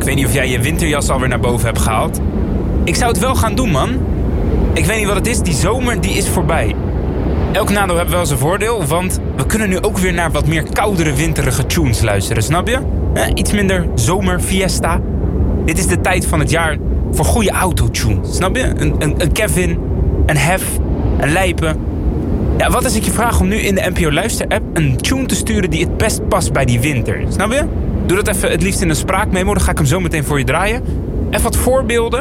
Ik weet niet of jij je winterjas alweer naar boven hebt gehaald. Ik zou het wel gaan doen, man. Ik weet niet wat het is, die zomer die is voorbij. Elk nadeel heeft wel zijn voordeel, want we kunnen nu ook weer naar wat meer koudere, winterige tunes luisteren, snap je? Iets minder zomerfiesta. Dit is de tijd van het jaar voor goede autotunes, snap je? Een Kevin, een Hef, een Lijpen. Ja, wat als ik je vraag om nu in de NPO Luister-app een tune te sturen die het best past bij die winter, snap je? Doe dat even het liefst in een spraakmemo, dan ga ik hem zo meteen voor je draaien. Even wat voorbeelden.